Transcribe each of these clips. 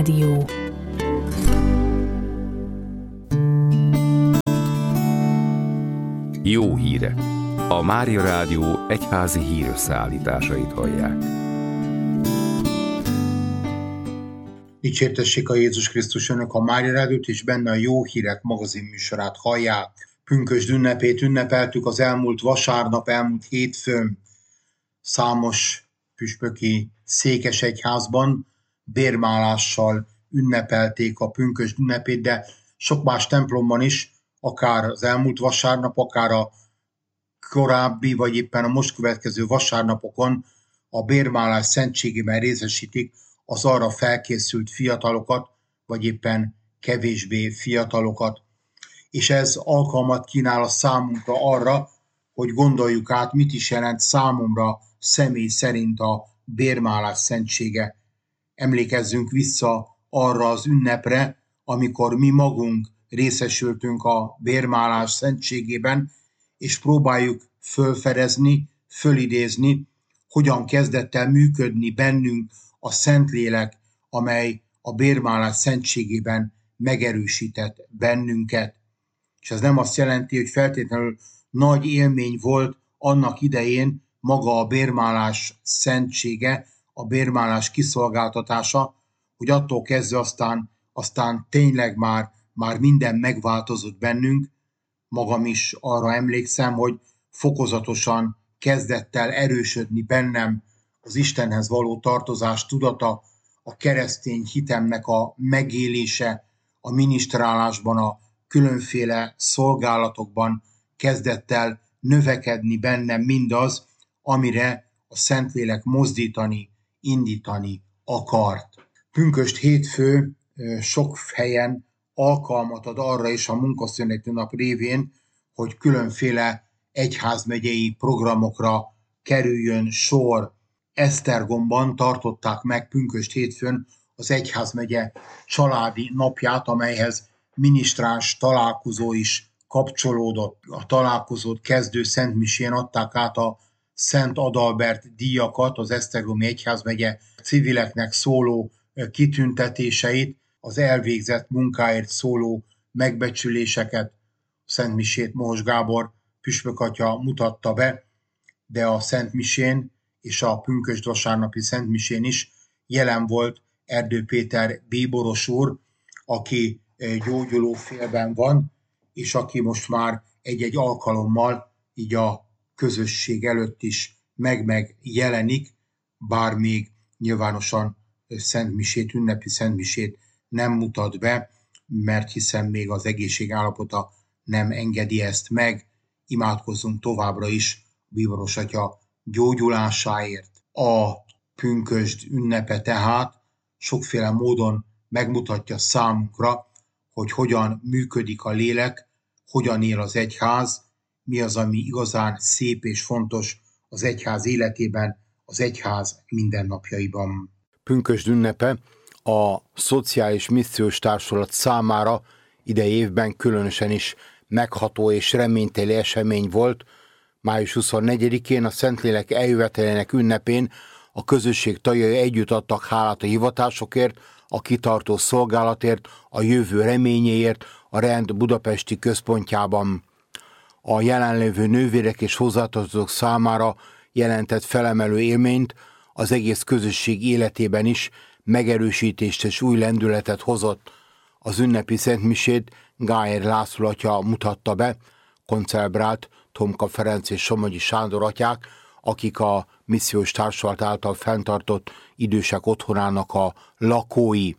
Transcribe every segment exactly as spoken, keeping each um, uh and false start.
Rádió. Jó hírek! A Mária Rádió egyházi hírösszeállításait hallják. Dicsértessék a Jézus Krisztus, önök a Mária Rádiót és benne a Jó Hírek magazin műsorát hallják. Pünkösd ünnepét ünnepeltük az elmúlt vasárnap, elmúlt hétfőn. Számos püspöki székesegyházban bérmálással ünnepelték a pünkösd ünnepét, de sok más templomban is, akár az elmúlt vasárnap, akár a korábbi, vagy éppen a most következő vasárnapokon a bérmálás szentségében részesítik az arra felkészült fiatalokat, vagy éppen kevésbé fiatalokat. És ez alkalmat kínál a számunkra arra, hogy gondoljuk át, mit is jelent számomra személy szerint a bérmálás szentsége. Emlékezzünk vissza arra az ünnepre, amikor mi magunk részesültünk a bérmálás szentségében, és próbáljuk fölfedezni, fölidézni, hogyan kezdett el működni bennünk a Szentlélek, amely a bérmálás szentségében megerősített bennünket. És ez nem azt jelenti, hogy feltétlenül nagy élmény volt annak idején maga a bérmálás szentsége, a bérmálás kiszolgáltatása, hogy attól kezdve aztán, aztán tényleg már, már minden megváltozott bennünk. Magam is arra emlékszem, hogy fokozatosan kezdett el erősödni bennem az Istenhez való tartozás tudata, a keresztény hitemnek a megélése, a minisztrálásban, a különféle szolgálatokban kezdett el növekedni bennem mindaz, amire a Szentlélek mozdítani, indítani akart. Pünkösd hétfő sok helyen alkalmat ad arra is a munkaszüneti nap révén, hogy különféle egyházmegyei programokra kerüljön sor. Esztergomban tartották meg pünkösd hétfőn az egyházmegye családi napját, amelyhez minisztráns találkozó is kapcsolódott. A találkozót kezdő szentmisén adták át a Szent Adalbert díjakat, az esztergomi egyházmegye civileknek szóló kitüntetéseit, az elvégzett munkáért szóló megbecsüléseket. Szentmisét Mohos Gábor püspökatya mutatta be, de a Szentmisén és a pünkösd vasárnapi Szentmisén is jelen volt Erdő Péter bíboros úr, aki gyógyuló félben van, és aki most már egy-egy alkalommal így a közösség előtt is meg-meg jelenik, bár még nyilvánosan szentmisét, ünnepi szentmisét nem mutat be, mert hiszen még az egészségállapota nem engedi ezt meg. Imádkozzunk továbbra is bíboros atya gyógyulásáért. A pünkösd ünnepe tehát sokféle módon megmutatja számunkra, hogy hogyan működik a lélek, hogyan él az egyház, mi az, ami igazán szép és fontos az egyház életében, az egyház mindennapjaiban. Pünkösd ünnepe a Szociális Missziós Társulat számára idei évben különösen is megható és reményteli esemény volt. május huszonnegyedikén a Szentlélek eljövetelének ünnepén a közösség tagjai együtt adtak hálát a hivatásokért, a kitartó szolgálatért, a jövő reményéért a rend budapesti központjában. A jelenlévő nővérek és hozzátartozók számára jelentett felemelő élményt, az egész közösség életében is megerősítést és új lendületet hozott. Az ünnepi szentmisét Gájer László atya mutatta be, koncelebrált Tomka Ferenc és Somogyi Sándor atyák, akik a missziós társulat által fenntartott idősek otthonának a lakói.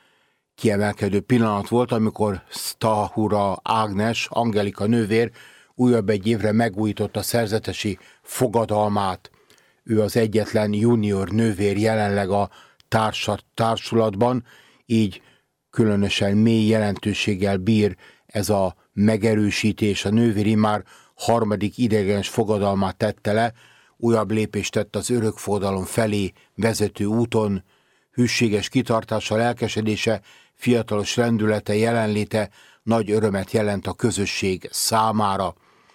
Kiemelkedő pillanat volt, amikor Stahura Ágnes, Angelika nővér újabb egy évre megújította szerzetesi fogadalmát. Ő az egyetlen junior nővér jelenleg a társat, társulatban, így különösen mély jelentőséggel bír ez a megerősítés. A nővéri már harmadik ideiglenes fogadalmát tette le, újabb lépést tett az örökfogadalom felé vezető úton. Hűséges kitartása, lelkesedése, fiatalos lendülete, jelenléte nagy örömet jelent a közösség számára.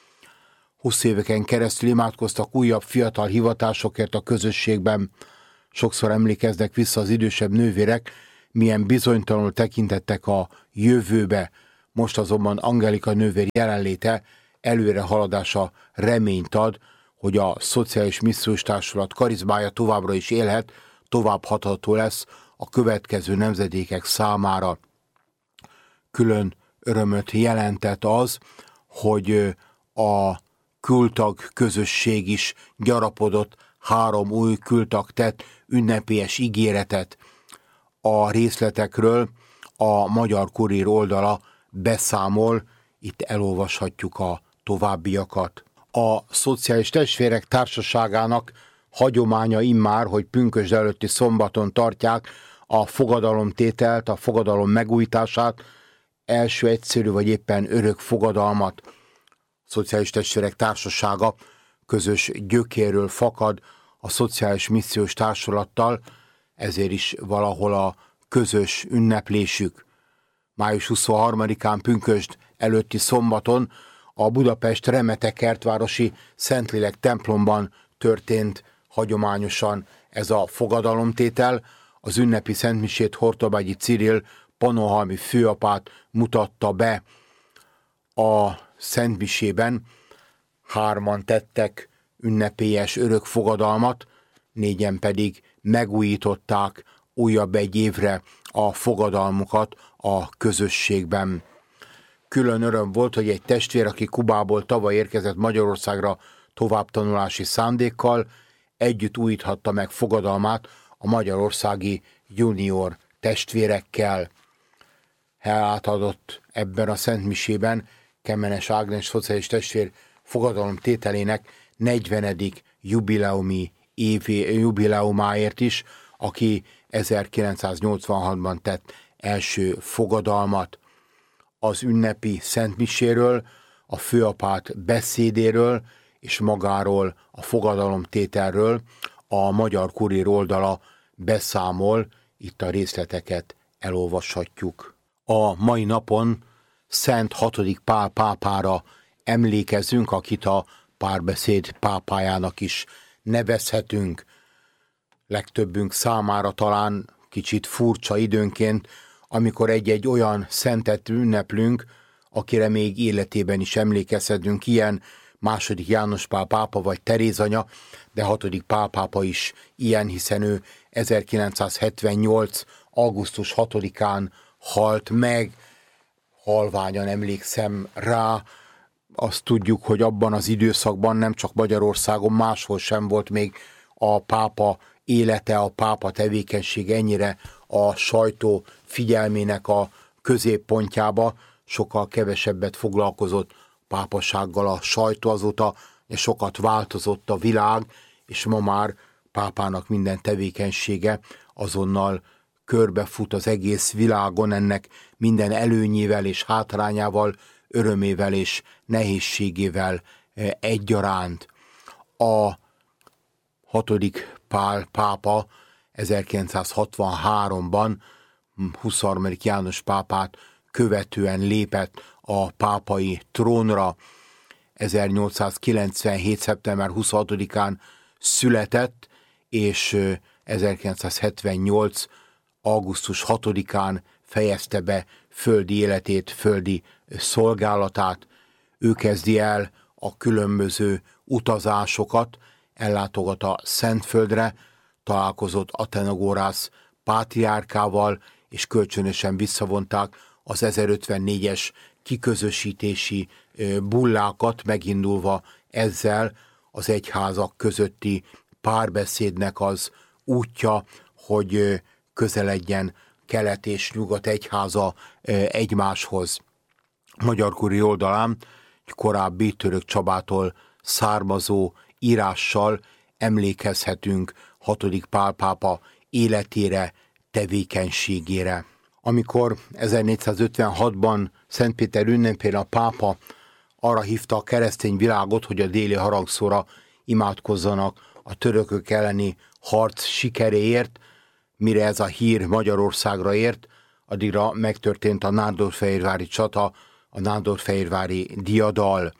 Húsz éveken keresztül imádkoztak újabb fiatal hivatásokért a közösségben. Sokszor emlékeznek vissza az idősebb nővérek, milyen bizonytalanul tekintettek a jövőbe, most azonban Angelika nővér jelenléte, előre haladása reményt ad, hogy a Szociális Missziós Társulat karizmája továbbra is élhet, tovább hatható lesz a következő nemzedékek számára. Külön örömöt jelentett az, hogy a kültag közösség is gyarapodott, három új kültag tett ünnepélyes ígéretet. A részletekről a Magyar Kurír oldala beszámol, itt elolvashatjuk a továbbiakat. A Szociális Testvérek Társaságának hagyománya immár, hogy pünkösd előtti szombaton tartják a fogadalomtételt, a fogadalom megújítását, első egyszerű vagy éppen örök fogadalmat. A Szociális Testvérek Társasága közös gyökéről fakad a Szociális Missziós Társulattal, ezért is valahol a közös ünneplésük. május huszonharmadikán pünkösd előtti szombaton a Budapest Remete kertvárosi Szentlélek templomban történt hagyományosan ez a fogadalomtétel. Az ünnepi szentmisét Hortobágyi Cirill pannonhalmi főapát mutatta be. A szentmisében hárman tettek ünnepélyes örök fogadalmat, négyen pedig megújították újabb egy évre a fogadalmukat a közösségben. Külön öröm volt, hogy egy testvér, aki Kubából tavaly érkezett Magyarországra továbbtanulási szándékkal, együtt újíthatta meg fogadalmát a magyarországi junior testvérekkel. Átadott ebben a szentmisében Kemenes Ágnes szociális testvér fogadalom tételének negyvenedik jubileumi évi, jubileumáért is, aki ezerkilencszáznyolcvanhatban tett első fogadalmat. Az ünnepi szentmiséről, a főapát beszédéről és magáról a fogadalomtételről a Magyar Kurír oldala beszámol, itt a részleteket elolvashatjuk. A mai napon Szent hatodik Pál pápára emlékezünk, akit a párbeszéd pápájának is nevezhetünk. Legtöbbünk számára talán kicsit furcsa időnként, amikor egy-egy olyan szentet ünneplünk, akire még életében is emlékezhetünk, ilyen második János Pál pápa vagy Teréz anya, de hatodik Pál pápa is ilyen, hiszen ő ezerkilencszázhetvennyolc. augusztus hatodikán halt meg. Halványan emlékszem rá, azt tudjuk, hogy abban az időszakban nem csak Magyarországon, máshol sem volt még a pápa élete, a pápa tevékenysége ennyire a sajtó figyelmének a középpontjába, sokkal kevesebbet foglalkozott pápasággal a sajtó, azóta sokat változott a világ, és ma már pápának minden tevékenysége azonnal körbefut az egész világon, ennek minden előnyével és hátrányával, örömével és nehézségével egyaránt. A hatodik Pál pápa ezerkilencszázhatvanháromban huszonharmadik János pápát követően lépett a pápai trónra. ezernyolcszázkilencvenhét. szeptember huszonhatodikán született, és ezerkilencszázhetvennyolc. augusztus hatodikán fejezte be földi életét, földi szolgálatát. Ő kezdi el a különböző utazásokat, ellátogat a Szentföldre, találkozott Athenagorász pátriárkával, és kölcsönösen visszavonták az ezerötvennégyes kiközösítési bullákat, megindulva ezzel az egyházak közötti párbeszédnek az útja, hogy közeledjen kelet és nyugat egyháza egymáshoz. Magyar Kurír oldalán egy korábbi Török Csabától származó írással emlékezhetünk hatodik Pál pápa életére, tevékenységére. Amikor ezernégyszázötvenhatban Szentpéter ünnepén a pápa arra hívta a keresztény világot, hogy a déli harangszóra imádkozzanak a törökök elleni harc sikeréért, mire ez a hír Magyarországra ért, addigra megtörtént a nándorfehérvári csata, a nándorfehérvári diadal.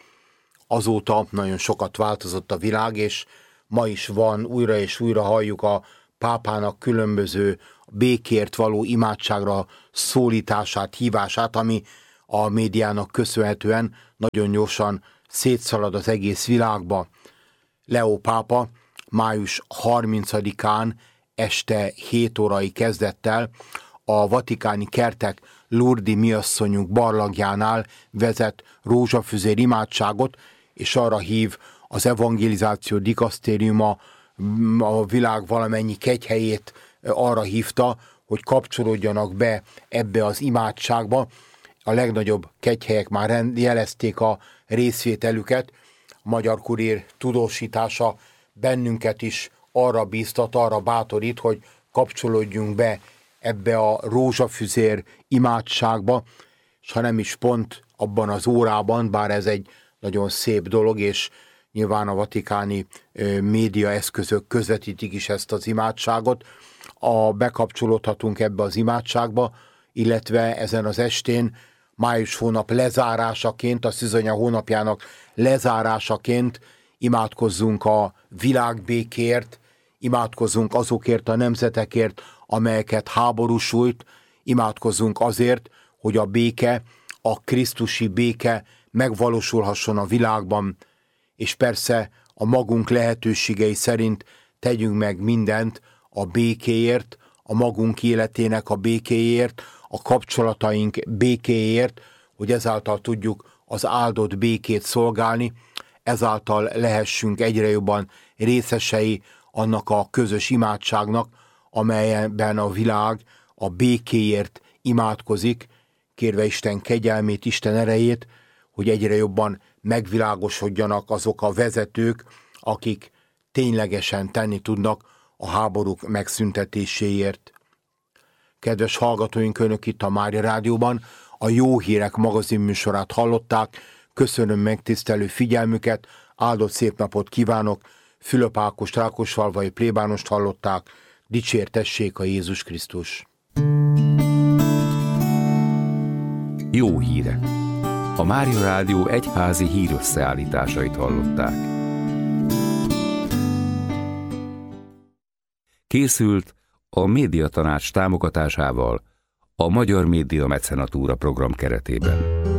Azóta nagyon sokat változott a világ, és ma is van, újra és újra halljuk a pápának különböző békért való imádságra szólítását, hívását, ami a médiának köszönhetően nagyon gyorsan szétszalad az egész világba. Leó pápa május harmincadikán este hét órai kezdettel a vatikáni kertek Lourdes miasszonyunk barlangjánál vezet rózsafüzér imádságot, és arra hív az evangelizáció dikasztériuma a világ valamennyi kegyhelyét arra hívta, hogy kapcsolódjanak be ebbe az imádságba. A legnagyobb kegyhelyek már jelezték a részvételüket. A Magyar Kurír tudósítása bennünket is arra bíztat, arra bátorít, hogy kapcsolódjunk be ebbe a rózsafüzér imádságba, és ha nem is pont abban az órában, bár ez egy nagyon szép dolog, és nyilván a vatikáni média eszközök közvetítik is ezt az imádságot, a bekapcsolódhatunk ebbe az imádságba, illetve ezen az estén május hónap lezárásaként, a szűzanya hónapjának lezárásaként imádkozzunk a világbékért, imádkozzunk azokért a nemzetekért, amelyeket háború sújt, imádkozzunk azért, hogy a béke, a krisztusi béke megvalósulhasson a világban, és persze a magunk lehetőségei szerint tegyünk meg mindent a békéért, a magunk életének a békéért, a kapcsolataink békéért, hogy ezáltal tudjuk az áldott békét szolgálni, ezáltal lehessünk egyre jobban részesei annak a közös imádságnak, amelyben a világ a békéért imádkozik, kérve Isten kegyelmét, Isten erejét, hogy egyre jobban megvilágosodjanak azok a vezetők, akik ténylegesen tenni tudnak a háborúk megszüntetéséért. Kedves hallgatóink, Önök itt a Mária Rádióban a Jó Hírek magazinműsorát hallották. Köszönöm megtisztelő figyelmüket, áldott szép napot kívánok. Fülöp Ákost, Rákosfalvai plébánost hallották. Dicsértessék a Jézus Krisztus! Jó hírek! A Mária Rádió egyházi hírösszeállításait hallották. Készült a Médiatanács támogatásával a Magyar Média Mecenatúra program keretében.